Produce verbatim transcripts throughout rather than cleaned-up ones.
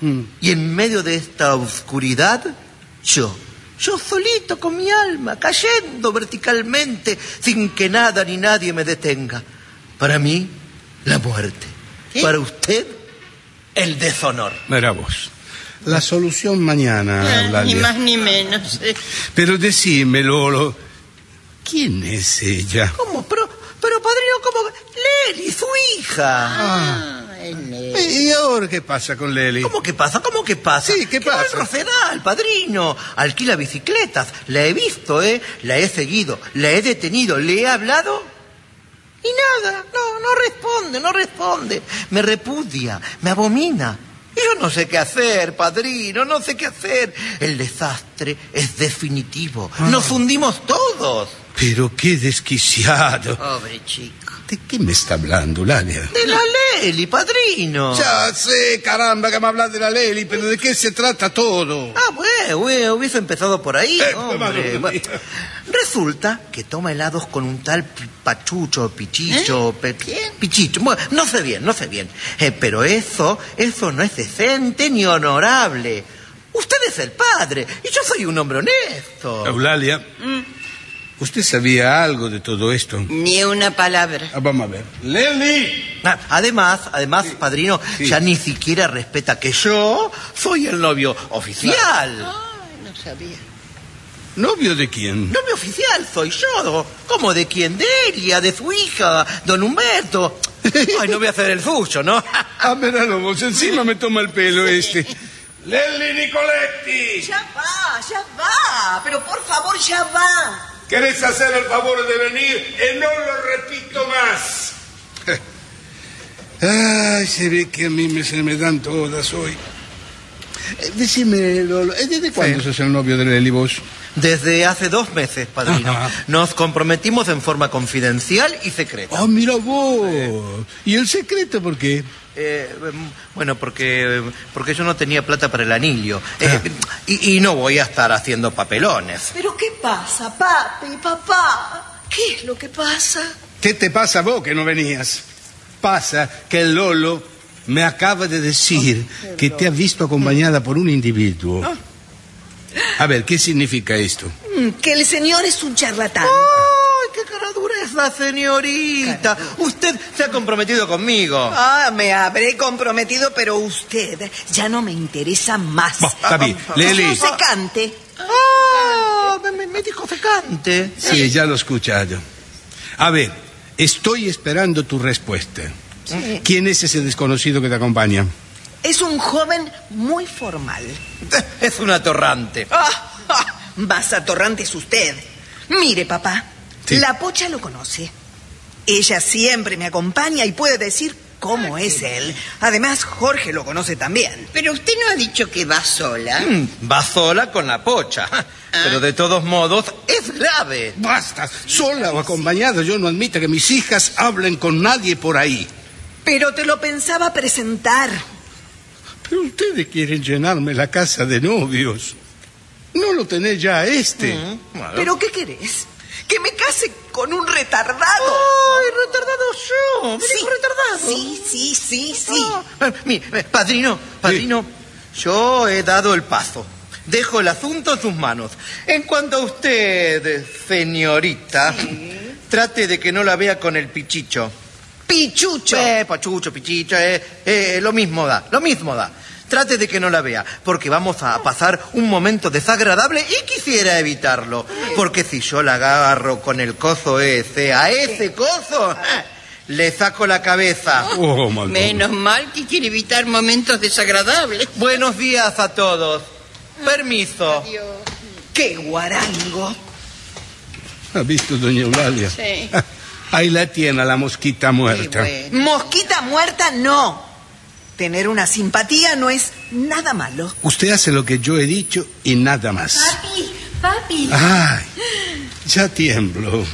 Mm. Y en medio de esta oscuridad, yo, yo solito con mi alma, cayendo verticalmente, sin que nada ni nadie me detenga. Para mí, la muerte. ¿Qué? Para usted, el deshonor. Mira vos. La solución mañana, Ah, Eulalia. ni más ni menos. eh. Pero decime, Lolo, ¿quién es ella? ¿Cómo? Pero, pero padrino, ¿cómo? Leli, su hija. Ah, él es. ¿Y ahora qué pasa con Leli? ¿Cómo que pasa? ¿Cómo que pasa? Sí, ¿qué Que va pasa? al Rosedal, padrino. Alquila bicicletas. La he visto, ¿eh? La he seguido, la he detenido, le he hablado. Y nada, no, no responde, no responde. Me repudia, me abomina. Y yo no sé qué hacer, padrino, no sé qué hacer. El desastre es definitivo. Ah. Nos hundimos todos. Pero qué desquiciado. Pobre chico. ¿De qué me está hablando, Eulalia? De la Leli, padrino. Ya sé, caramba, que me hablas de la Leli, pero ¿de qué se trata todo? Ah, bueno, bueno, hubiese empezado por ahí, Eh, hombre. madre Bueno, mía. resulta que toma helados con un tal pi- Pachucho, Pichicho, ¿Eh? Pe- ¿Quién? Pichicho. Bueno, no sé bien, no sé bien. Eh, pero eso, eso no es decente ni honorable. Usted es el padre y yo soy un hombre honesto. Eulalia, ¿usted sabía algo de todo esto? Ni una palabra. Ah, vamos a ver. ¡Leli! Ah, Además, además, padrino, sí. ya ni siquiera respeta que yo soy el novio oficial. Ay, no sabía. ¿Novio de quién? Novio oficial soy yo. ¿Cómo de quién? De Elia, de su hija, don Humberto. Ay, no voy a hacer el suyo, ¿no? Ah, míralo vos, encima me toma el pelo este. ¡Leli Nicoletti! Ya va, ya va, pero por favor ya va. ¿Querés hacer el favor de venir? Y no lo repito más. Ay, se ve que a mí me, se me dan todas hoy. Eh, decime, Lolo, ¿eh, ¿desde cuándo Sí. sos el novio de Leli vos? Desde hace dos meses, padrino. Ajá. Nos comprometimos en forma confidencial y secreta. Ah, mira vos. ¿Y el secreto por qué? Eh, em, bueno, porque, porque yo no tenía plata para el anillo. Eh, Ah. y, y no voy a estar haciendo papelones. Pero ¿qué pasa, papi, papá? ¿Qué es lo que pasa? ¿Qué te pasa vos que no venías? Pasa que el Lolo me acaba de decir que te ha visto acompañada por un individuo. A ver, ¿qué significa esto? Mm, Que el señor es un charlatán. ¡Ay, qué cara dura es la señorita! Usted se ha comprometido conmigo. Ah, me habré comprometido, pero usted ya no me interesa más. Bah, está bien. Es Leli. un secante. ¡Ah! Me, me- me dijo secante. Sí, ya lo he escuchado. A ver, estoy esperando tu respuesta. ¿Quién es ese desconocido que te acompaña? Es un joven muy formal. Es un atorrante. Ah, ah, más atorrante es usted. Mire, papá, Sí. la Pocha lo conoce. Ella siempre me acompaña y puede decir cómo es él. Además, Jorge lo conoce también. Pero usted no ha dicho que va sola. Mm, Va sola con la pocha. Pero de todos modos, es grave. Basta, sola o acompañada, yo no admito que mis hijas hablen con nadie por ahí. Pero te lo pensaba presentar. Pero ustedes quieren llenarme la casa de novios. No lo tenés ya a este. Bueno. ¿Pero qué querés? ¿Que me case con un retardado? ¡Ay, retardado yo! ¿Me Sí, dijo retardado? sí, sí, sí, sí. Ah, eh, mire, eh, padrino, padrino, yo he dado el paso. Dejo el asunto en sus manos. En cuanto a usted, señorita, trate de que no la vea con el pichicho. Pichucho. Eh, pachucho, pichicho, eh, eh, lo mismo da, lo mismo da. Trate de que no la vea, porque vamos a pasar un momento desagradable y quisiera evitarlo. Porque si yo la agarro con el coso ese, a ese coso, le saco la cabeza. Oh, maldito. Menos mal que quiere evitar momentos desagradables. Buenos días a todos. Permiso. ¡Qué guarango! ¿Ha visto, doña Eulalia? Sí. Ahí la tiene, la mosquita muerta. Qué bueno. Mosquita muerta, no. Tener una simpatía no es nada malo. Usted hace lo que yo he dicho y nada más. Papi, papi. Ay, ya tiemblo.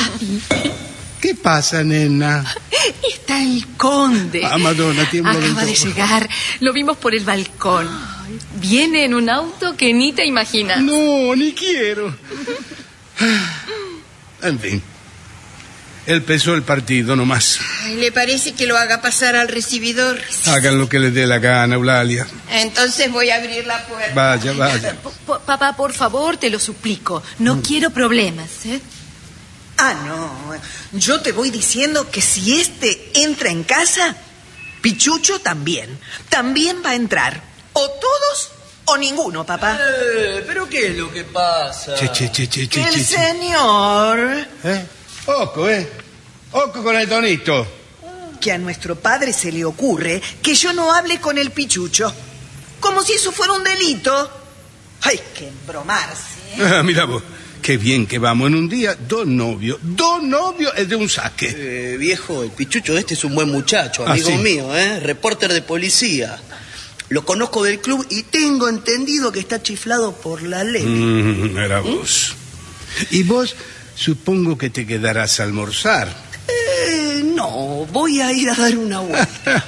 ¿Qué pasa, nena? Está el conde. Ah, Madonna, tiemblo del Acaba de todo. llegar. Lo vimos por el balcón. Viene en un auto que ni te imaginas. No, ni quiero. En fin. Él pesó el partido nomás. Ay, ¿le parece que lo haga pasar al recibidor? Hagan lo que les dé la gana, Eulalia. Entonces voy a abrir la puerta. Vaya, vaya. P- p- papá, por favor, te lo suplico. No mm. quiero problemas, ¿eh? Ah, no. Yo te voy diciendo que si este entra en casa, Pichucho también. También va a entrar. O todos o ninguno, papá. Eh, ¿Pero qué es lo que pasa? Che, che, che, che, Que che, el che. señor... ¿Eh? Oco, ¿eh? Oco con el tonito. Que a nuestro padre se le ocurre que yo no hable con el Pichucho. Como si eso fuera un delito. Hay que embromarse, ¿eh? Ah, mira vos. Qué bien que vamos. En un día, dos novios. Dos novios es de un saque. Eh, viejo, el Pichucho este es un buen muchacho, Ah, amigo ¿sí? mío, ¿eh? Reporter de policía. Lo conozco del club y tengo entendido que está chiflado por la ley. Mm, era vos. Y vos, supongo que te quedarás a almorzar. Eh, no, voy a ir a dar una vuelta.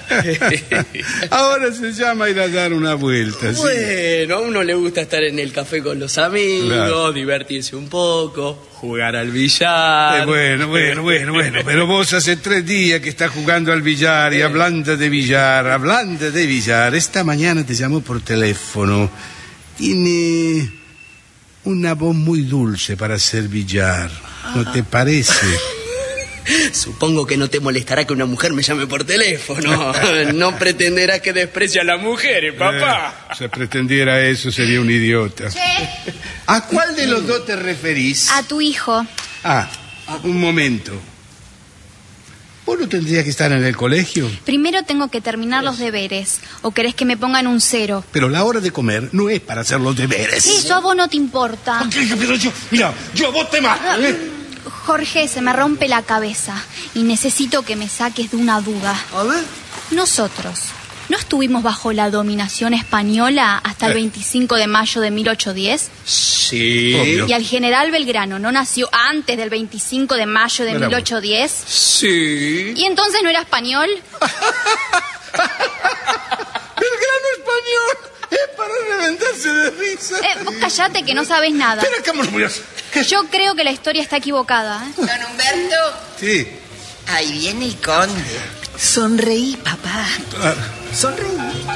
Ahora se llama ir a dar una vuelta, ¿sí? Bueno, a uno le gusta estar en el café con los amigos, Claro. divertirse un poco, jugar al billar. Eh, bueno, bueno, bueno, bueno, pero vos hace tres días que estás jugando al billar y hablando de billar, hablando de billar. Esta mañana te llamó por teléfono. Tiene una voz muy dulce para hacer billar, ¿no te parece? Supongo que no te molestará que una mujer me llame por teléfono. No pretenderá que desprecie a las mujeres, papá. Eh, si pretendiera eso sería un idiota. Che, ¿A cuál de los dos te referís? a tu hijo. Ah, un momento. ¿Vos no tendrías que estar en el colegio? Primero tengo que terminar los deberes. ¿O querés que me pongan un cero? Pero la hora de comer no es para hacer los deberes. Eso a vos no te importa. Pero yo, mira, yo a vos te mato, ¿eh? Jorge, se me rompe la cabeza y necesito que me saques de una duda. A ver. Nosotros, ¿no estuvimos bajo la dominación española hasta el veinticinco de mayo de mil ochocientos diez? Sí. Obvio. ¿Y al general Belgrano no nació antes del veinticinco de mayo de Bravo. mil ochocientos diez? Sí. ¿Y entonces no era español? El grano español es para reventarse de risa. Eh, vos callate que no sabes nada. Espera, cámonos. Yo creo que la historia está equivocada, ¿eh? Don Humberto, Sí. ahí viene el conde. Sonreí, papá. Claro. Sonreí.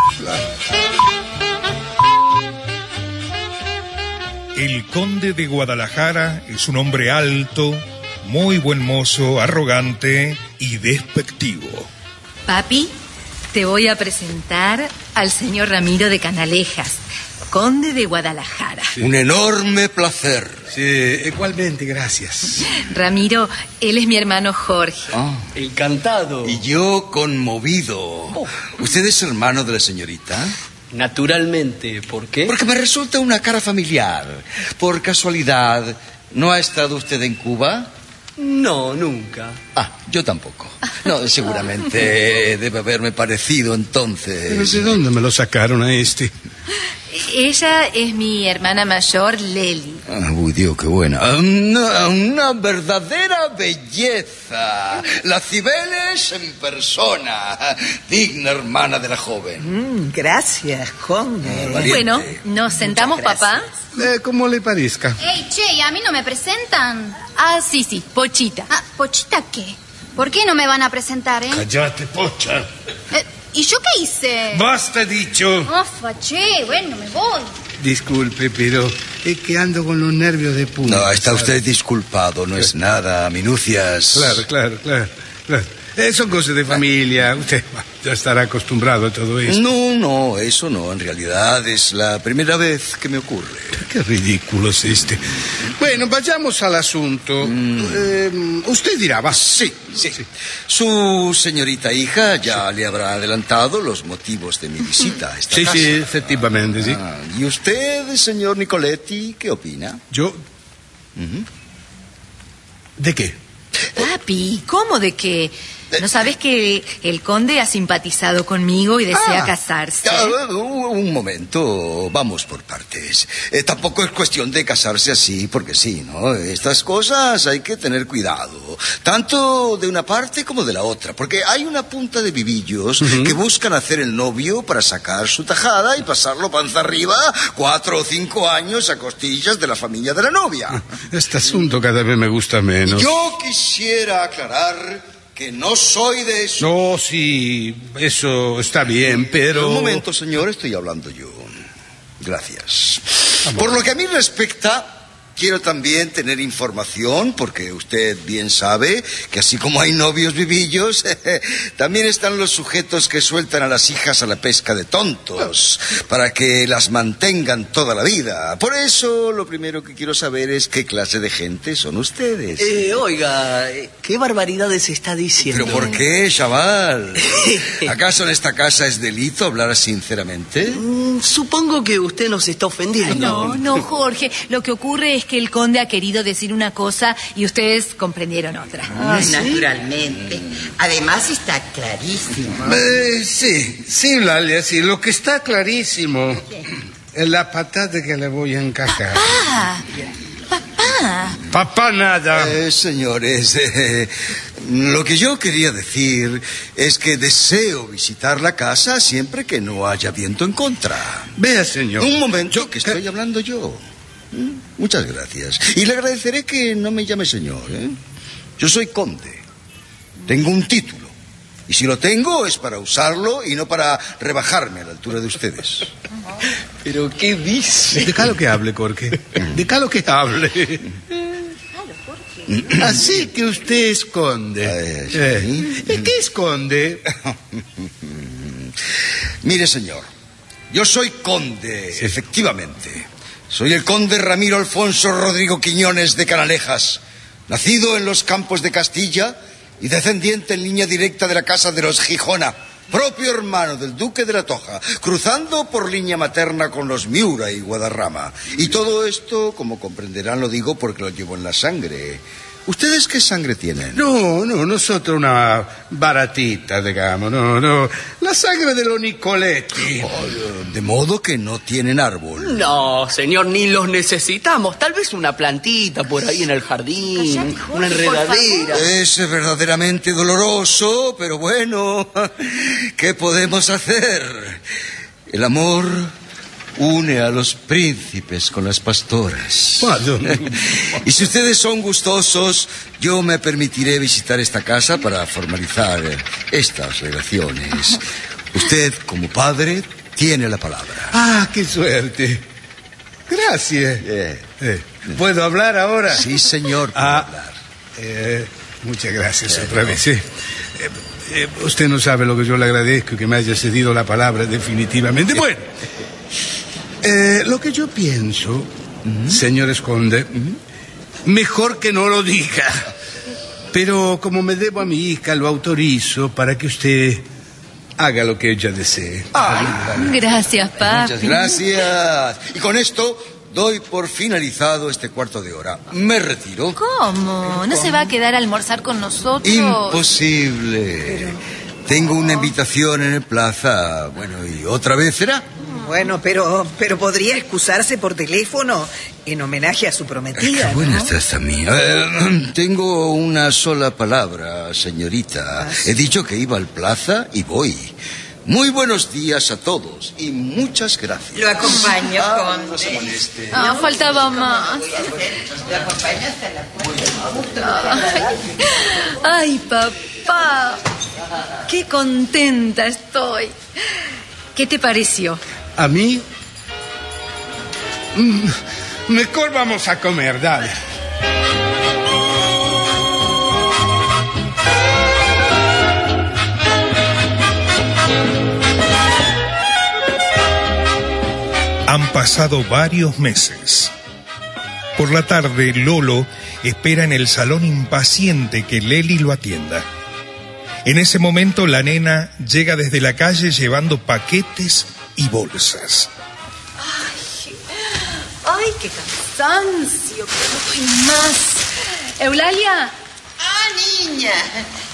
El conde de Guadalajara es un hombre alto, muy buen mozo, arrogante y despectivo. Papi, te voy a presentar al señor Ramiro de Canalejas, conde de Guadalajara. Un enorme placer. Sí, igualmente, gracias. Ramiro, él es mi hermano Jorge. Ah, Encantado. y yo conmovido. ¿Usted es hermano de la señorita? Naturalmente, ¿por qué? Porque me resulta una cara familiar. Por casualidad, ¿no ha estado usted en Cuba? No, nunca. Ah, yo tampoco. No, seguramente debe haberme parecido entonces. ¿Pero de dónde me lo sacaron a este? Ella es mi hermana mayor, Leli. Ah, uy, Dios, qué buena. Una, una verdadera belleza. La Cibeles en persona. Digna hermana de la joven. Mm, gracias, conde. Valiente. Bueno, ¿nos sentamos, papá? Eh, como le parezca. Ey, che, ¿y a mí no me presentan? Ah, sí, sí, Pochita. Ah, ¿Pochita qué? ¿Por qué no me van a presentar, eh? Cállate, pocha. Eh, ¿Y yo qué hice? Basta, dicho. Ofa, che, bueno, me voy. Disculpe, pero es que ando con los nervios de punta. No, está ¿sabe? usted disculpado, no es nada, minucias. Claro, claro, claro. claro. Eh, son cosas de familia. Usted bueno, ya estará acostumbrado a todo esto. No, no, eso no. En realidad es la primera vez que me ocurre. Qué ridículo es este. Bueno, vayamos al asunto. Mm. Eh, usted dirá, va. Sí, sí, Su señorita hija ya le habrá adelantado los motivos de mi visita a esta Sí, casa. sí, efectivamente, sí. Ah, ¿y usted, señor Nicoletti, qué opina? Yo. Ujú. ¿De qué? Papi, ¿cómo de qué? ¿No sabes que el conde ha simpatizado conmigo y desea Ah, casarse? ah, un momento, vamos por partes. Eh, tampoco es cuestión de casarse así porque sí, ¿no? Estas cosas hay que tener cuidado, tanto de una parte como de la otra, porque hay una punta de vivillos uh-huh. que buscan hacer el novio para sacar su tajada y pasarlo panza arriba cuatro o cinco años a costillas de la familia de la novia. Este asunto cada vez me gusta menos. Yo quisiera aclarar que no soy de eso. No, sí, eso está bien, pero... Un momento, señor, estoy hablando yo. Gracias. Amor. Por lo que a mí respecta, quiero también tener información, porque usted bien sabe que así como hay novios vivillos, también están los sujetos que sueltan a las hijas a la pesca de tontos, para que las mantengan toda la vida. Por eso, lo primero que quiero saber es qué clase de gente son ustedes. Eh, oiga, ¿qué barbaridades está diciendo? ¿Pero por qué, chaval? ¿Acaso en esta casa es delito hablar sinceramente? Mm, supongo que usted nos está ofendiendo. No, no, Jorge. Lo que ocurre es que el conde ha querido decir una cosa y ustedes comprendieron otra. Ah, ¿sí? Naturalmente. Además está clarísimo. Eh, sí, sí, Eulalia, sí. Lo que está clarísimo es la patada que le voy a encajar. ¡Papá! ¡Papá! Papá nada. Eh, señores, eh, lo que yo quería decir es que deseo visitar la casa siempre que no haya viento en contra. Vea, señor. Un momento, yo, que estoy hablando yo. Muchas gracias. Y le agradeceré que no me llame señor, ¿eh? Yo soy conde. Tengo un título. Y si lo tengo es para usarlo y no para rebajarme a la altura de ustedes. ¿Pero qué dice? Déjalo que hable, Jorge. Déjalo que hable. Así que usted es conde. Eh, sí. Eh, ¿y qué es conde? Mire, señor, yo soy conde, sí. Efectivamente. Soy el conde Ramiro Alfonso Rodrigo Quiñones de Canalejas, nacido en los campos de Castilla y descendiente en línea directa de la casa de los Gijona, propio hermano del duque de la Toja, cruzando por línea materna con los Miura y Guadarrama. Y todo esto, como comprenderán, lo digo porque lo llevo en la sangre. ¿Ustedes qué sangre tienen? No, no, nosotros una baratita, digamos, no, no. La sangre de los Nicoletti. Oh, de modo que no tienen árbol. No, señor, ni los necesitamos. Tal vez una plantita por ahí en el jardín, Cállate, Jorge, una enredadera. Es verdaderamente doloroso, pero bueno, ¿qué podemos hacer? El amor une a los príncipes con las pastoras. Y si ustedes son gustosos, yo me permitiré visitar esta casa para formalizar estas relaciones. Usted, como padre, tiene la palabra. Ah, qué suerte. Gracias. Eh, Eh, ¿Puedo hablar ahora? Sí, señor, puede Ah, hablar. eh, muchas gracias otra vez. eh. Eh, eh, usted no sabe lo que yo le agradezco, que me haya cedido la palabra definitivamente. Bueno, eh, lo que yo pienso, uh-huh. señores conde, uh-huh. mejor que no lo diga. Pero como me debo a mi hija, lo autorizo para que usted haga lo que ella desee. Ah, gracias, papi. muchas gracias. Y con esto doy por finalizado este cuarto de hora. Me retiro. ¿Cómo? ¿No se va a quedar a almorzar con nosotros? Imposible. Tengo una invitación en el plaza. Bueno, y otra vez será. Bueno, pero, pero podría excusarse por teléfono en homenaje a su prometida, Qué buena ¿no? está esta mía. Eh, tengo una sola palabra, señorita. Ah, sí. He dicho que iba al plaza y voy. Muy buenos días a todos y muchas gracias. Lo acompaño, Ah, conde. no se moleste. Ah, faltaba más. Lo acompaño hasta la puerta. Ay, papá. Qué contenta estoy. ¿Qué te pareció? ¿A mí? Mm, mejor vamos a comer, dale. Han pasado varios meses. Por la tarde, Lolo espera en el salón impaciente que Leli lo atienda. En ese momento, la nena llega desde la calle llevando paquetes y bolsas. Ay, ay, qué cansancio, que no doy más. Eulalia. Ah, niña,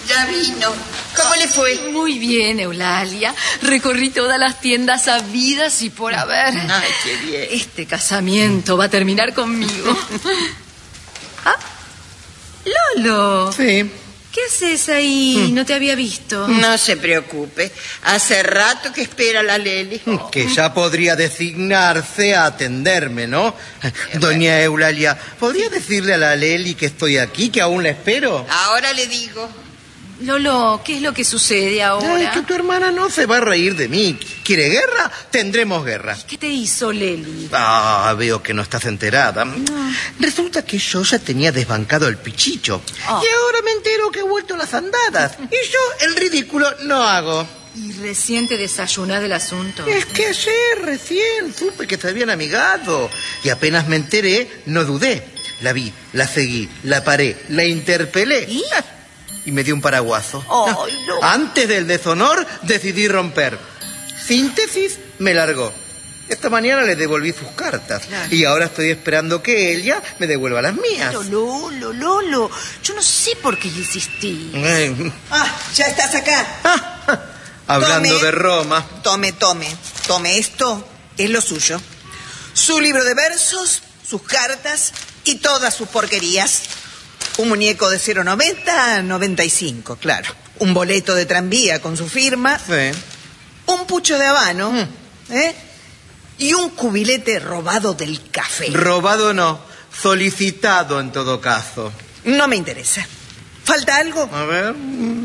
Ya vino. ¿Cómo le fue? Muy bien, Eulalia. Recorrí todas las tiendas habidas y por haber. Ay, qué bien. Este casamiento va a terminar conmigo. ¿Ah? Lolo. Sí. ¿Qué haces ahí? No te había visto. No se preocupe. Hace rato que espera la Leli. Que ya podría designarse a atenderme, ¿no? Doña Eulalia, ¿podría decirle a la Leli que estoy aquí, que aún la espero? Ahora le digo. Lolo, ¿qué es lo que sucede ahora? Ay, que tu hermana no se va a reír de mí. ¿Quiere guerra? Tendremos guerra. ¿Qué te hizo Leli? Ah, veo que no estás enterada. Resulta que yo ya tenía desbancado el pichicho. Oh. Y ahora me entero que he vuelto las andadas. Y yo el ridículo no hago. ¿Y recién te desayunás del asunto? Es que ayer recién supe que te habían amigado. Y apenas me enteré, no dudé. La vi, la seguí, la paré, la interpelé. ¿Y? Y me dio un paraguazo. Ay, no. Antes del deshonor decidí romper. Síntesis, me largó. Esta mañana le devolví sus cartas. Claro. Y ahora estoy esperando que ella me devuelva las mías. Pero Lolo, Lolo, yo no sé por qué insistí. Eh. Ah, ya estás acá. Ah, hablando Tome. de Roma. Tome, tome, tome. Esto es lo suyo. Su libro de versos, sus cartas y todas sus porquerías. Un muñeco de cero noventa a noventa y cinco, claro. Un boleto de tranvía con su firma. Sí. Un pucho de habano. Mm. ¿Eh? Y un cubilete robado del café. Robado no, solicitado en todo caso. No me interesa. ¿Falta algo? A ver.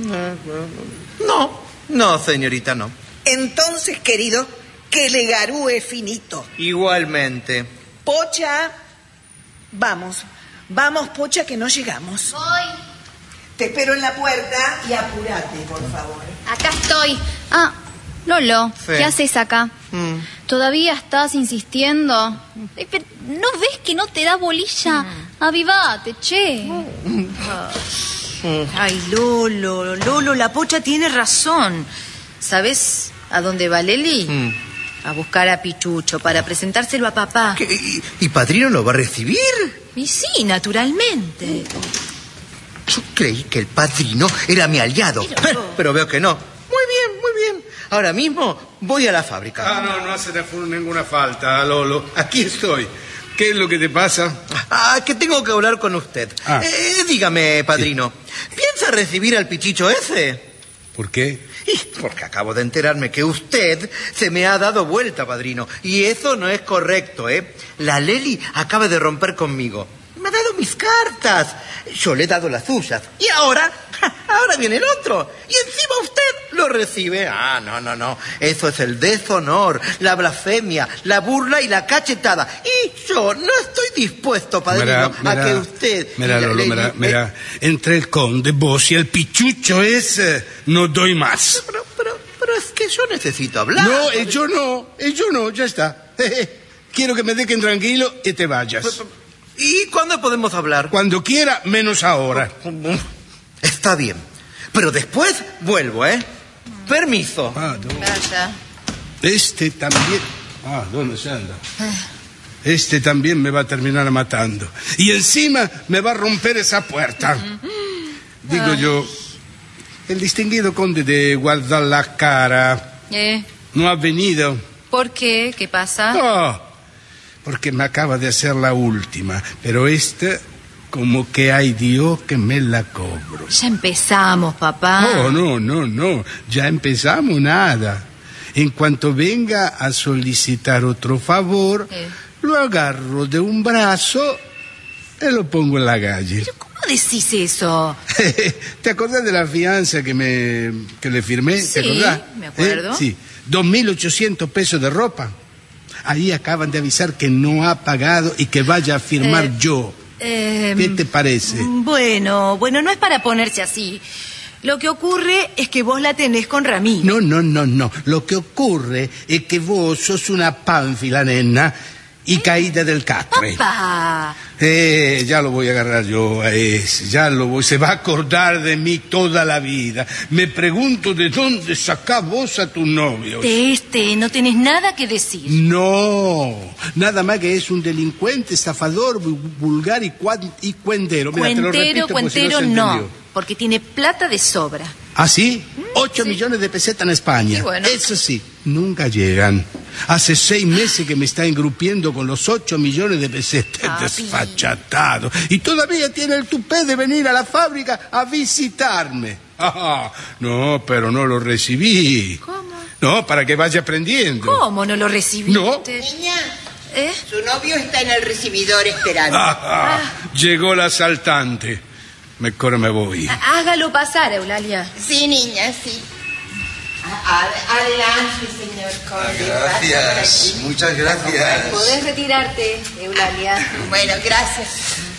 No, no, señorita, no. Entonces, querido, que le garúe finito. Igualmente. Pocha, vamos. Vamos, Pocha, que no llegamos. Voy. Te espero en la puerta y apúrate, por favor. Acá estoy. Ah, Lolo, Sí. ¿qué haces acá? Mm. ¿Todavía estás insistiendo? Eh, pero ¿no ves que no te da bolilla? Avivate, che. Ay, Lolo, Lolo, la Pocha tiene razón. ¿Sabes a dónde va Leli? Mm. A buscar a Pichucho para presentárselo a papá. ¿Qué? ¿Y, y Padrino lo va a recibir? Y sí, naturalmente. Yo creí que el Padrino era mi aliado, Pero- eh, pero veo que no. Muy bien, muy bien. Ahora mismo voy a la fábrica. Ah, no, no hace ninguna falta, Lolo. Aquí estoy. ¿Qué es lo que te pasa? Ah, que tengo que hablar con usted. Ah. Eh, dígame, Padrino, ¿piensa recibir al Pichicho ese? ¿Por qué? Y porque acabo de enterarme que usted se me ha dado vuelta, Padrino. Y eso no es correcto, ¿eh? La Leli acaba de romper conmigo. Me ha dado mis cartas. Yo le he dado las suyas. Y ahora, ja, ahora viene el otro. Y encima usted lo recibe. Ah, no, no, no. Eso es el deshonor, la blasfemia, la burla y la cachetada. Y yo no estoy dispuesto, Padrino, Mira, a mira, que usted... Mira, y la Lolo, Leli- mira, eh, mira. Entre el conde, vos y el pichucho ese, no doy más. Pero, pero, pero es que yo necesito hablar. No, eh, yo no, eh, yo no, ya está. Quiero que me dejen tranquilo y te vayas. ¿Y cuándo podemos hablar? Cuando quiera, menos ahora. Está bien. Pero después vuelvo, ¿eh? Permiso. Ah, ¿dónde? Vaya. Este también... Ah, ¿dónde se anda? Este también me va a terminar matando. Y encima me va a romper esa puerta. Digo yo, el distinguido conde de Guadalajara ¿Eh? no ha venido. ¿Por qué? ¿Qué pasa? No, porque me acaba de hacer la última. Pero esta, como que hay Dios que me la cobro. Ya empezamos, papá. No, no, no, no. Ya empezamos nada. En cuanto venga a solicitar otro favor, Eh. lo agarro de un brazo y lo pongo en la calle. ¿Pero cómo decís eso? ¿Te acordás de la fianza que me que le firmé? Sí, ¿Te acordás? me acuerdo. ¿Eh? Sí, dos mil ochocientos pesos de ropa. Ahí acaban de avisar que no ha pagado y que vaya a firmar Eh, yo. Eh, ¿Qué te parece? Bueno, bueno, no es para ponerse así. Lo que ocurre es que vos la tenés con Ramiro. No, no, no, no. Lo que ocurre es que vos sos una pánfila, nena, y caída del catre. ¡Papá! Eh, ya lo voy a agarrar yo a ese, ya lo voy, se va a acordar de mí toda la vida. Me pregunto de dónde sacás vos a tus novios. De este no tenés nada que decir. No, nada más que es un delincuente, estafador, vu- vulgar y, cuan- y cuendero. Mira, te lo Cuentero, repito, pues, si cuentero, se no. entendió. porque tiene plata de sobra. ¿Ah, sí? Ocho sí. millones de pesetas en España. Y bueno. Eso sí, nunca llegan. Hace seis meses que me está engrupiendo con los ocho millones de pesetas. Papi. Desfachatado. Y todavía tiene el tupé de venir a la fábrica a visitarme. Ah, no, pero no lo recibí. ¿Cómo? No, para que vaya aprendiendo. ¿Cómo no lo recibiste? No. Niña, ¿Eh? su novio está en el recibidor esperando. Ah, ah, llegó el asaltante. Mejor me voy. Hágalo pasar, Eulalia. Sí, niña, sí. A- a- Adelante, señor conde. Gracias, muchas gracias. Podés retirarte, Eulalia. Bueno, gracias.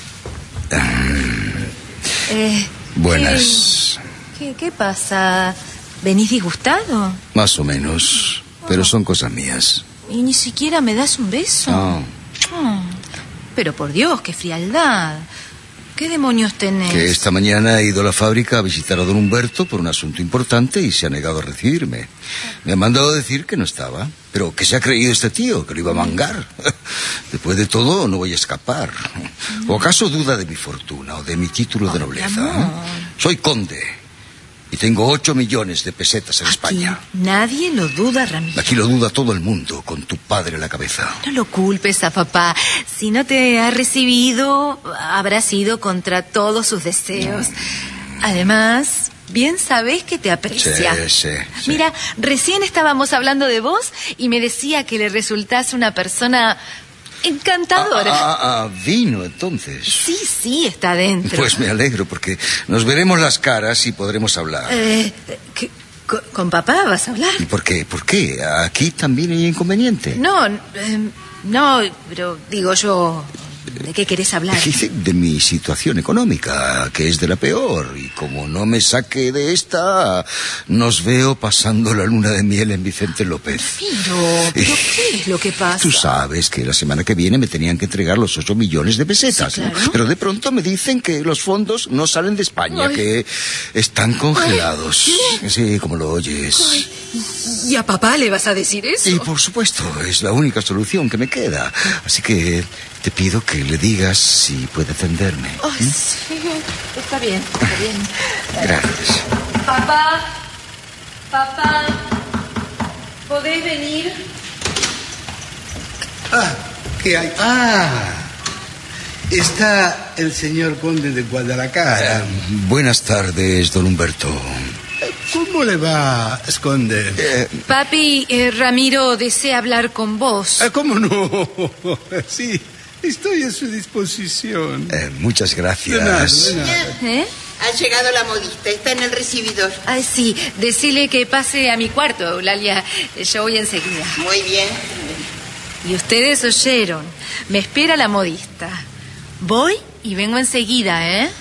Eh, Buenas. ¿Qué, qué, qué pasa? ¿Venís disgustado? Más o menos, pero son cosas mías. Y ni siquiera me das un beso. No, Oh, pero por Dios, qué frialdad. ¿Qué demonios tenés? que esta mañana he ido a la fábrica a visitar a don Humberto por un asunto importante y se ha negado a recibirme. Me ha mandado a decir que no estaba, pero que se ha creído este tío, que lo iba a mangar. Después de todo, no voy a escapar. ¿O acaso duda de mi fortuna o de mi título de nobleza? amor. Soy conde y tengo ocho millones de pesetas en Aquí España. nadie lo duda, Ramiro. Aquí lo duda todo el mundo, con tu padre a la cabeza. No lo culpes a papá. Si no te ha recibido, habrá sido contra todos sus deseos. Además, bien sabés que te aprecia. Sí, sí, sí. Mira, recién estábamos hablando de vos y me decía que le resultás una persona encantadora. Ah, ah, ah, vino entonces. Sí, sí, está dentro. Pues me alegro porque nos veremos las caras y podremos hablar. Eh, ¿qué- con, con papá vas a hablar? ¿Y por qué? ¿Por qué? ¿Aquí también hay inconveniente? No, eh, no, pero digo yo, ¿de qué querés hablar? Dice de mi situación económica, que es de la peor, y como no me saque de esta, nos veo pasando la luna de miel en Vicente López. Pero, ¿pero qué es lo que pasa? Tú sabes que la semana que viene me tenían que entregar los ocho millones de pesetas, Sí, ¿no? claro. Pero de pronto me dicen que los fondos no salen de España, Ay. que están congelados. Sí, como lo oyes. ¿Y a papá le vas a decir eso? Y por supuesto, es la única solución que me queda. Así que te pido que le digas si puede atenderme. Ay, sí, está bien, está bien. Gracias. Papá, papá, ¿podés venir? Ah, ¿qué hay? Ah, está el señor conde de Guadalajara. Buenas tardes, don Humberto. ¿Cómo le va, conde? Eh, Papi, eh, Ramiro desea hablar con vos. Ah, ¿cómo no? Sí, estoy a su disposición. eh, muchas De nada, gracias. de nada. ¿Eh? Ha llegado la modista, está en el recibidor. Ay, sí, decile que pase a mi cuarto, Eulalia. Yo voy enseguida. Muy bien. Y ustedes oyeron. Me espera la modista. Voy y vengo enseguida, ¿eh?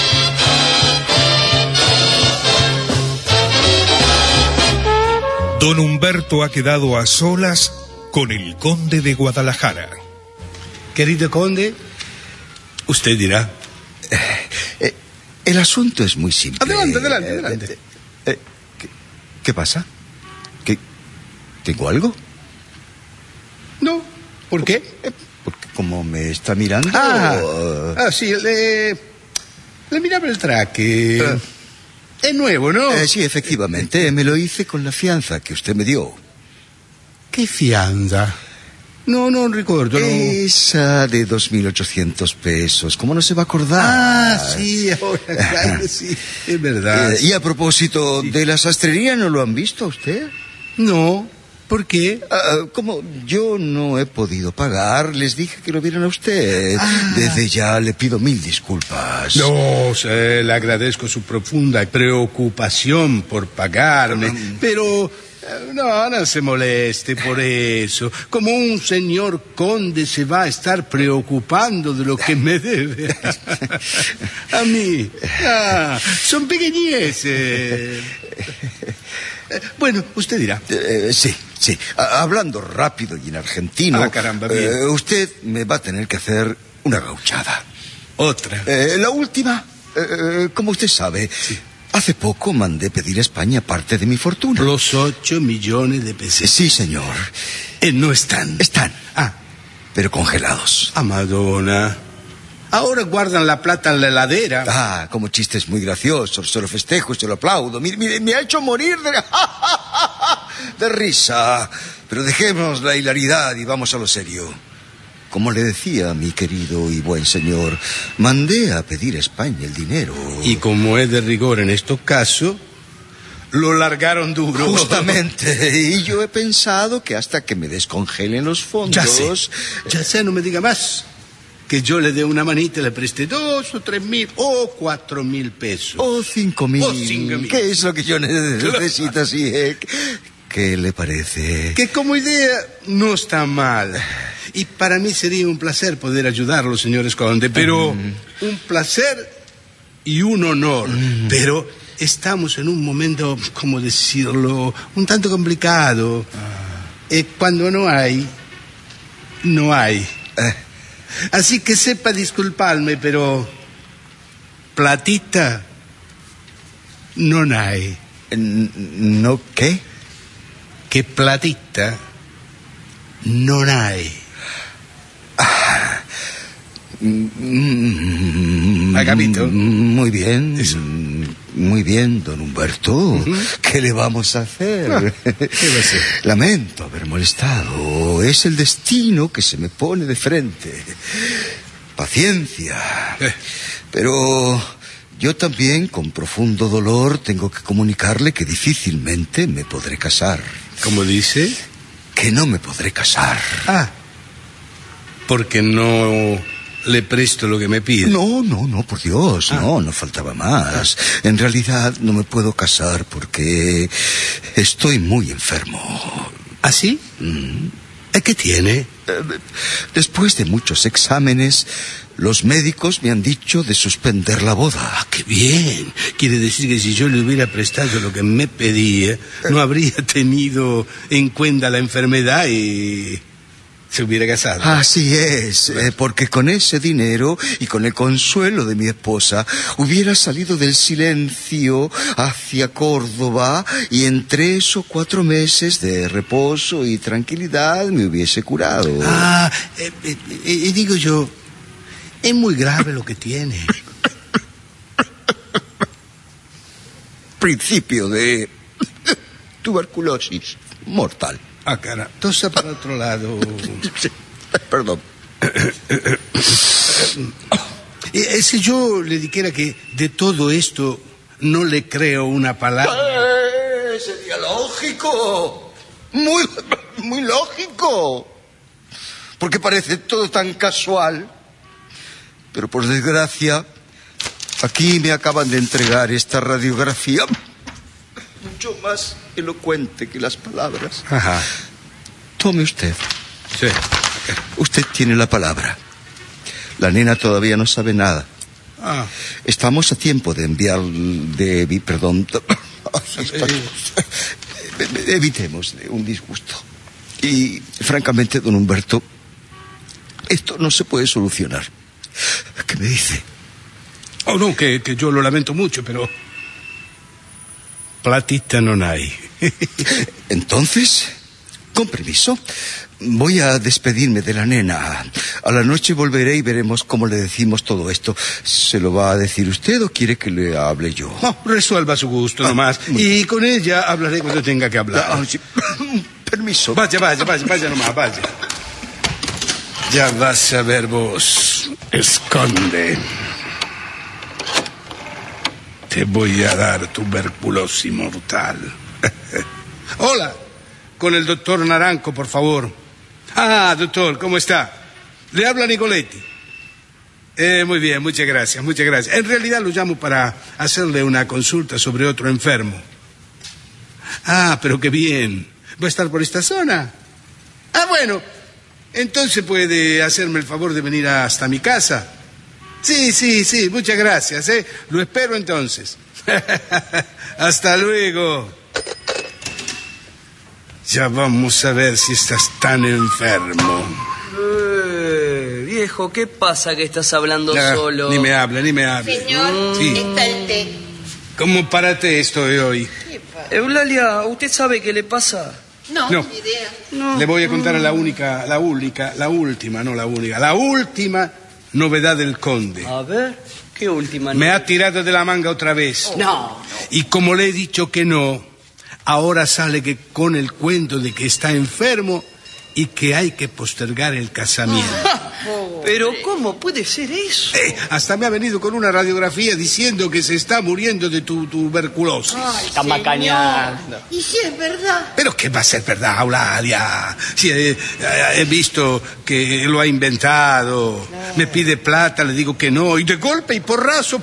Don Humberto ha quedado a solas con el conde de Guadalajara. Querido conde, usted dirá. Eh, el asunto es muy simple. Adelante, adelante, Eh, adelante. eh, eh, ¿qué, qué pasa? ¿Qué, ¿Tengo algo? No, ¿por qué? Eh, porque como me está mirando... Ah, eh, ah sí, le, le miraba el traje. Eh. Es nuevo, ¿no? eh, sí, efectivamente, me lo hice con la fianza que usted me dio. ¿Qué fianza? No, no recuerdo. No. Esa de dos mil ochocientos pesos, ¿cómo no se va a acordar? Ah, sí, ahora claro, sí, es verdad. Eh, y a propósito de la sastrería, ¿no lo han visto usted? No, ¿por qué? Ah, como yo no he podido pagar, les dije que lo vieran a usted. Ah. Desde ya le pido mil disculpas. No, sé, le agradezco su profunda preocupación por pagarme, pero eh, no, no se moleste por eso. Como un señor conde se va a estar preocupando de lo que me debe. A mí. Ah, son pequeñeces. Eh, Bueno, usted dirá. Eh, sí, sí. A- hablando rápido y en argentino, Ah, caramba, bien. eh, usted me va a tener que hacer una gauchada. Otra. Eh, la última, eh, como usted sabe, hace poco mandé pedir a España parte de mi fortuna. Los ocho millones de pesos. Sí, señor. Eh, no están. Están, Ah, pero congelados. a Madonna. Ahora guardan la plata en la heladera. Ah, como chistes muy graciosos. Se lo festejo, se lo aplaudo. Mire, mire, me ha hecho morir de, de risa. Pero dejemos la hilaridad y vamos a lo serio. Como le decía, mi querido y buen señor, mandé a pedir a España el dinero. Y como es de rigor en estos casos, lo largaron duro. Justamente. Y yo he pensado que hasta que me descongelen los fondos... Ya sé, ya sé, no me diga más. Que yo le dé una manita y le preste dos o tres mil o cuatro mil pesos. O cinco mil. O cinco mil. ¿Qué es lo que yo necesito así, eh? ¿Qué le parece? Que como idea no está mal. Y para mí sería un placer poder ayudarlo, señor Esconde, pero mm. un placer y un honor. Mm. Pero estamos en un momento, ¿cómo decirlo?, un tanto complicado. Ah. Eh, cuando no hay, no hay. Eh. Así que sepa disculparme, pero platita no hay. ¿No qué? Que platita no hay. Ah, ¿Ha capito? Muy bien. Eso. Muy bien, don Humberto. Uh-huh. ¿Qué le vamos a hacer? Ah, ¿qué va a hacer? Lamento haber molestado. Es el destino que se me pone de frente. Paciencia. Eh. Pero yo también, con profundo dolor, tengo que comunicarle que difícilmente me podré casar. ¿Cómo dice? Que no me podré casar. Ah, porque no le presto lo que me pide. No, no, no, por Dios, ah. no, no faltaba más. En realidad no me puedo casar porque estoy muy enfermo. ¿Ah, sí? Mm. ¿Qué tiene? Después de muchos exámenes, los médicos me han dicho de suspender la boda. ¡Ah, qué bien! Quiere decir que si yo le hubiera prestado lo que me pedía, no habría tenido en cuenta la enfermedad y se hubiera casado. Así es, eh, porque con ese dinero y con el consuelo de mi esposa hubiera salido del silencio hacia Córdoba y en tres o cuatro meses de reposo y tranquilidad me hubiese curado. Ah, eh, eh, eh, digo yo, es muy grave lo que tiene. Principio de tuberculosis mortal. Ah, cara, tosa para otro lado. Perdón. Eh, si yo le dijera que de todo esto no le creo una palabra. Eh, sería lógico. Muy, muy lógico. Porque parece todo tan casual. Pero por desgracia, aquí me acaban de entregar esta radiografía. Mucho más elocuente que las palabras. Ajá. Tome usted. Sí. Usted tiene la palabra. La nena todavía no sabe nada. Ah. Estamos a tiempo de enviar... de... perdón... Evitemos un disgusto. Y, francamente, don Humberto, esto no se puede solucionar. ¿Qué me dice? Oh, no, que, que yo lo lamento mucho, pero... platita no hay. Entonces, con permiso, voy a despedirme de la nena. A la noche volveré y veremos cómo le decimos todo esto. ¿Se lo va a decir usted o quiere que le hable yo? No, resuelva a su gusto, ah, nomás. Y con ella hablaré cuando tenga que hablar. Ah, sí. Permiso. Vaya, vaya, vaya, vaya nomás, vaya. Ya vas a ver vos, Esconde. Te voy a dar tuberculosis mortal. Hola, con el doctor Naranjo, por favor. Ah, doctor, ¿cómo está? Le habla Nicoletti. Eh, muy bien, muchas gracias, muchas gracias. En realidad lo llamo para hacerle una consulta sobre otro enfermo. Ah, pero qué bien. ¿Va a estar por esta zona? Ah, bueno, entonces puede hacerme el favor de venir hasta mi casa. Sí, sí, sí, muchas gracias, ¿eh? Lo espero entonces. Hasta luego. Ya vamos a ver si estás tan enfermo. Eh, viejo, ¿qué pasa que estás hablando no, solo? Ni me habla, ni me habla. Señor, sí. está el té. ¿Cómo para té estoy hoy? Eulalia, ¿usted sabe qué le pasa? No, no. ni idea. No. Le voy a contar a la única, la única, la última, no la única, la última novedad del conde. A ver, ¿qué última? Me ha tirado de la manga otra vez. No, no. Y como le he dicho que no, ahora sale que con el cuento de que está enfermo y que hay que postergar el casamiento. Pero ¿cómo puede ser eso? Eh, hasta me ha venido con una radiografía diciendo que se está muriendo de tu tuberculosis. Ay, Está señor. macaneando. ¿Y si es verdad? Pero ¿qué va a ser verdad, Eulalia? Si he, eh, he visto que lo ha inventado, me pide plata, le digo que no, y de golpe y porrazo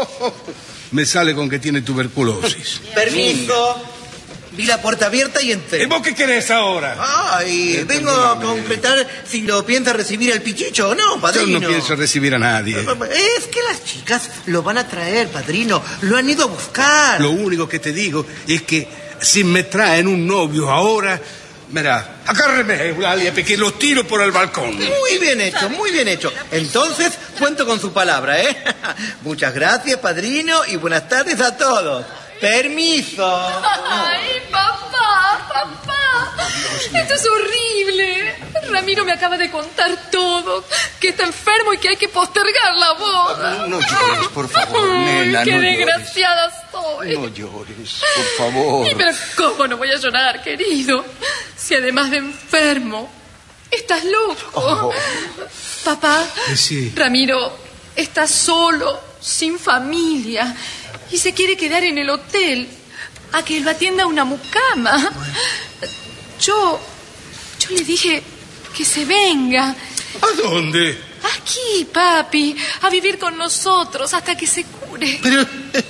me sale con que tiene tuberculosis. Permiso. Vi la puerta abierta y ¿Y entré. vos qué querés ahora? Ay, Eh, vengo a perdóname. concretar si lo piensa recibir el pichicho o no, padrino. Yo no pienso recibir a nadie. Es que las chicas lo van a traer, padrino. Lo han ido a buscar. Lo único que te digo es que si me traen un novio ahora, mira, agárreme, Eulalia, porque lo tiro por el balcón. Muy bien hecho, muy bien hecho. Entonces, cuento con su palabra, ¿eh? Muchas gracias, padrino, y buenas tardes a todos. Permiso. Ay, papá, papá. Esto es horrible. Ramiro me acaba de contar todo. Que está enfermo y que hay que postergar la boda. No llores, por favor, nena, Qué no llores. desgraciada soy. No llores, por favor. Y pero ¿cómo no voy a llorar, querido? Si además de enfermo, estás loco. Oh. Papá, Eh, sí. Ramiro está solo, sin familia, y se quiere quedar en el hotel a que lo atienda una mucama. Yo, yo le dije que se venga. ¿A dónde? Aquí, papi, a vivir con nosotros hasta que se cure. Pero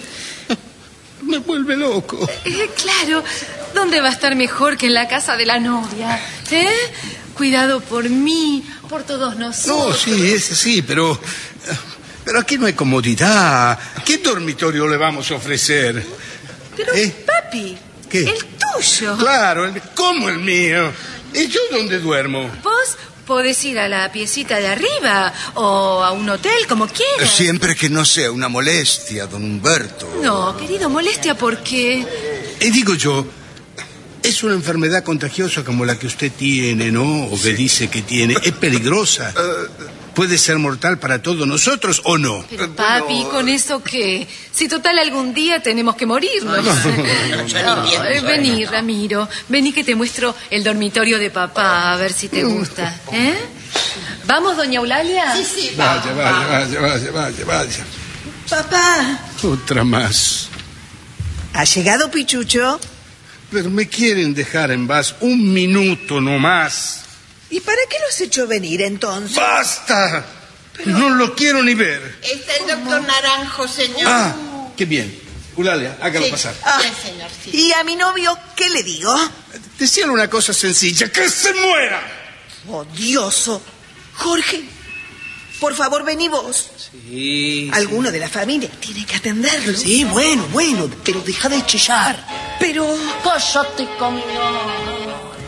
me vuelve loco. Eh, claro, ¿dónde va a estar mejor que en la casa de la novia? ¿Eh? Cuidado por mí, por todos nosotros. No, sí, es así, pero... Pero aquí no hay comodidad. ¿Qué dormitorio le vamos a ofrecer? Pero, ¿Eh? papi, ¿Qué? el tuyo. Claro, el, ¿cómo el mío? ¿Y yo dónde duermo? Vos podés ir a la piecita de arriba o a un hotel, como quieras. Siempre que no sea una molestia, don Humberto. No, querido, molestia porque... Y digo yo, es una enfermedad contagiosa como la que usted tiene, ¿no? O que dice que tiene. Es peligrosa. Puede ser mortal para todos nosotros o no. Pero, papi, ¿con eso qué? Si total algún día tenemos que morirnos. No, eh, vení, Ramiro. Vení que te muestro el dormitorio de papá, a ver si te gusta. ¿Eh? ¿Vamos, doña Eulalia? Sí, sí, Vaya, va, vaya, va. vaya, vaya, vaya, vaya. Papá, Otra más. ¿ha llegado Pichucho? Pero me quieren dejar en paz un minuto nomás. ¿Y para qué los echó venir entonces? ¡Basta! No lo quiero ni ver. Está el doctor Naranjo, señor. Ah, qué bien. Eulalia, hágalo Sí, pasar. Ah. sí, señor, sí. ¿Y a mi novio qué le digo? Decíale una cosa sencilla, ¡que se muera! Odioso. Jorge, por favor, vení vos. Sí. Alguno de la familia tiene que atenderlo. Sí, bueno, bueno, pero deja de chillar. Pero... Cállate, caminón.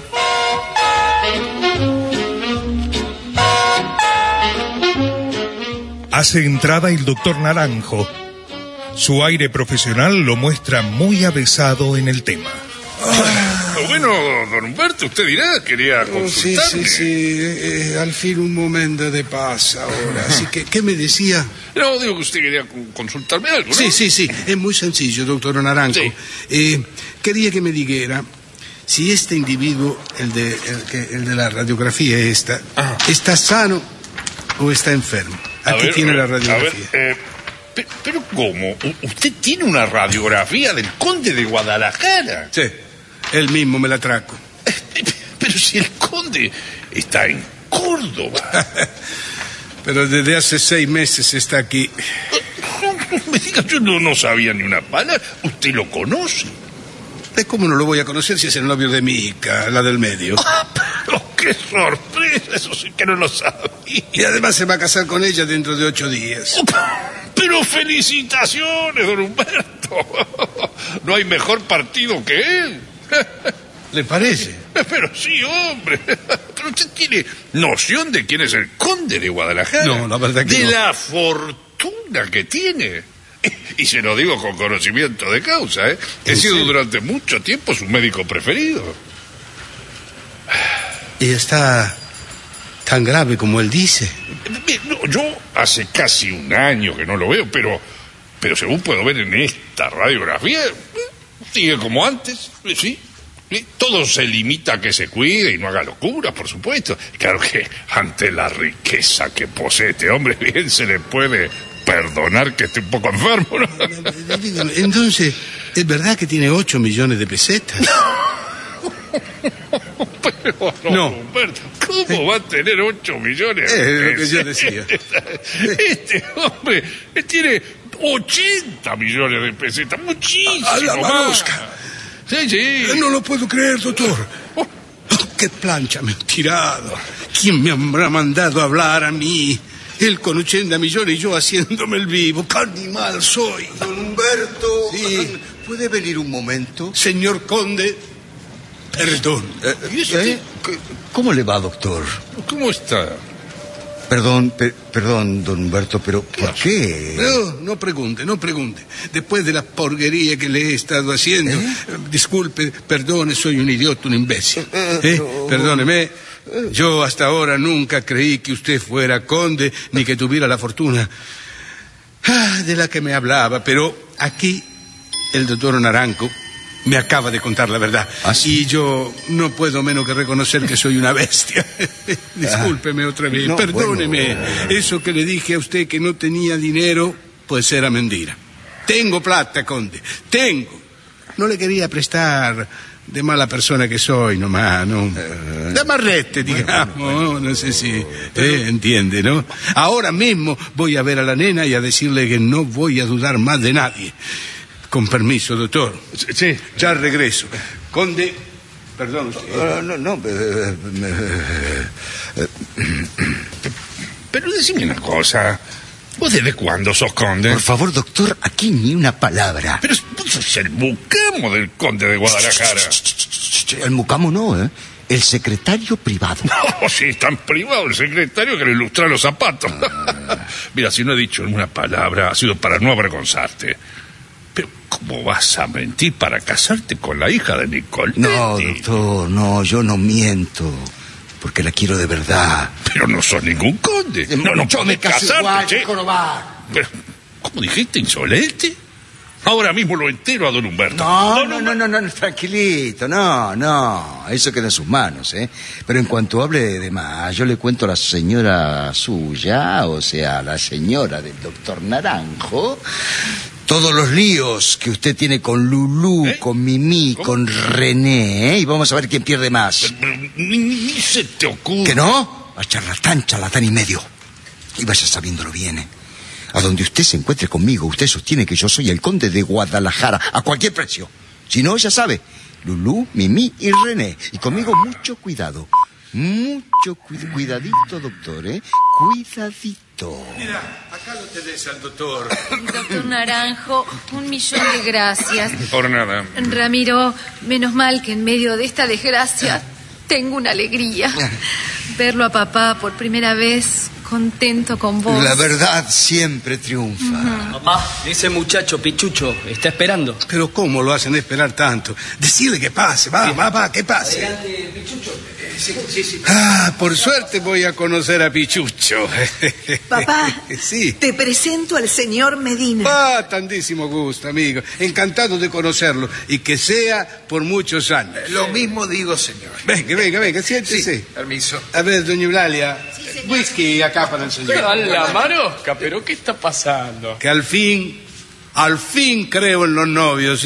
Hace entrada el doctor Naranjo. Su aire profesional lo muestra muy avesado en el tema. Bueno, don Humberto, usted dirá, quería Oh, sí, consultarme. sí, sí. Eh, eh, al fin un momento de paz ahora. Así que, ¿qué me decía? No, digo que usted quería con- consultarme algo, ¿no? Sí, sí, sí. Es muy sencillo, doctor Naranjo. Sí. Eh, quería que me dijera si este individuo, el de, el que- el de la radiografía esta, Ajá. está sano o está enfermo. A Aquí ver, tiene a la ver, radiografía. A ver, eh, pe- pero ¿cómo? U- ¿Usted tiene una radiografía del conde de Guadalajara? Sí, él mismo me la traco. Pero si el conde está en Córdoba. Pero desde hace seis meses está aquí. No me diga, yo no, no sabía ni una palabra. ¿Usted lo conoce? Eh, ¿Cómo no lo voy a conocer si es el novio de mi hija, la del medio? Ah, pero qué sorpresa, eso sí que no lo sabía. Y además se va a casar con ella dentro de ocho días. Pero felicitaciones, don Humberto. No hay mejor partido que él. ¿Le parece? Pero sí, hombre. Pero usted tiene noción de quién es el conde de Guadalajara. No, la verdad que de no. la fortuna que tiene. Y se lo digo con conocimiento de causa, ¿eh? He ¿En sido serio? durante mucho tiempo su médico preferido. Y está... tan grave como él dice. No, yo hace casi un año que no lo veo, pero, pero según puedo ver en esta radiografía, sigue como antes, sí. Todo se limita a que se cuide y no haga locuras, por supuesto. Claro que ante la riqueza que posee este hombre, bien se le puede perdonar que esté un poco enfermo, ¿no? Entonces, ¿es verdad que tiene ocho millones de pesetas? Pero no, no. Humberto, ¿cómo va a tener ocho millones de pesetas? Es lo que yo decía. Este hombre tiene ochenta millones de pesetas, muchísimo a la más. Sí, sí. No lo puedo creer, doctor. Oh, ¡qué plancha me han tirado! ¿Quién me habrá mandado a hablar a mí? Él con ochenta millones y yo haciéndome el vivo. ¡Qué animal soy! Don Humberto, sí. ¿Puede venir un momento? Señor conde, perdón. Eh, ¿eh? ¿Cómo le va, doctor? ¿Cómo está? Perdón, per, perdón, don Humberto, pero ¿por qué? No, no pregunte, no pregunte. Después de la porquería que le he estado haciendo, ¿Eh? disculpe, perdone, soy un idiota, un imbécil. ¿Eh? No. Perdóneme, yo hasta ahora nunca creí que usted fuera conde ni que tuviera la fortuna ah, de la que me hablaba, pero aquí el doctor Naranjo me acaba de contar la verdad. ¿Ah, sí? Y yo no puedo menos que reconocer que soy una bestia. Discúlpeme otra vez, no, perdóneme. Bueno. Eso que le dije a usted que no tenía dinero, pues era mentira. Tengo plata, conde, tengo. No le quería prestar de mala persona que soy, nomás, ¿no? De amarrete, digamos, bueno, no sé si pero... eh, entiende, ¿no? Ahora mismo voy a ver a la nena y a decirle que no voy a dudar más de nadie. Con permiso, doctor. Sí. Ya regreso. Conde, perdón. Uh, no, no. Eh, eh, Pero decime una cosa. ¿Vos desde cuándo sos conde? Por favor, doctor, aquí ni una palabra. Pero vos sos el mucamo del conde de Guadalajara. El mucamo no, ¿eh? El secretario privado. No, sí, tan privado el secretario que le ilustra los zapatos. Ah. Mira, si no he dicho una palabra, ha sido para no avergonzarte. Pero, ¿cómo vas a mentir para casarte con la hija de Nicoletti? No, doctor, no, yo no miento. Porque la quiero de verdad. Pero no sos ningún conde. No, no yo me casé igual, che. Pero, ¿cómo dijiste, insolente? Ahora mismo lo entero a don Humberto. No, no, no, no, no, no, tranquilito, no, no. Eso queda en sus manos, ¿eh? Pero en cuanto hable de más, yo le cuento a la señora suya, o sea, la señora del doctor Naranjo, todos los líos que usted tiene con Lulú, ¿Eh? con Mimi, ¿Cómo? con René, ¿eh? Y vamos a ver quién pierde más. Pero, pero, ni, ni se te ocurre. ¿Que no? A charlatán, charlatán y medio. Y vaya sabiéndolo bien, ¿eh? A donde usted se encuentre conmigo, usted sostiene que yo soy el conde de Guadalajara, a cualquier precio. Si no, ya sabe, Lulú, Mimi y René. Y conmigo mucho cuidado. Mucho cu cuidadito, doctor, ¿eh? Cuidadito. Mira, acá lo tenés al doctor. Doctor Naranjo, un millón de gracias. Por nada. Ramiro, menos mal que en medio de esta desgracia tengo una alegría. Verlo a papá por primera vez contento con vos. La verdad siempre triunfa. Uh-huh. Papá, ese muchacho Pichucho está esperando. Pero ¿cómo lo hacen esperar tanto? Decirle que pase, va, va, va, que pase. Adelante, Pichucho. Sí, sí, sí. Ah, por suerte voy a conocer a Pichucho. Papá, sí. Te presento al señor Medina. Ah, tantísimo gusto, amigo. Encantado de conocerlo y que sea por muchos años. Lo mismo digo, señor. Venga, venga, venga, siéntese. Sí, permiso. A ver, doña Eulalia, sí, whisky acá para el señor. ¡La marosca! ¿Pero qué está pasando? Que al fin, al fin creo en los novios.